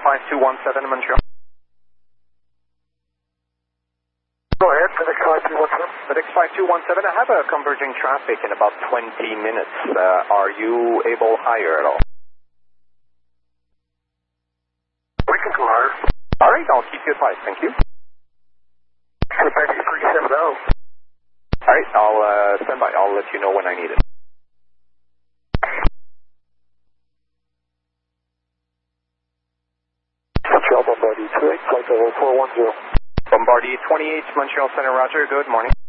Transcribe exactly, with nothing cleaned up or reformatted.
five two one seven, Montreal. Go ahead, FedEx five two one seven. FedEx five two one seven, I have a converging traffic in about twenty minutes. Uh, are you able higher at all? We can go higher. All right, I'll keep you advised. Thank you. Quebec three seven zero. All right, I'll uh, stand by. I'll let you know when I need it. Montreal Bombardier two eight, flight level four one zero. Bombardier twenty-eight, Montreal Center, Roger. Good morning.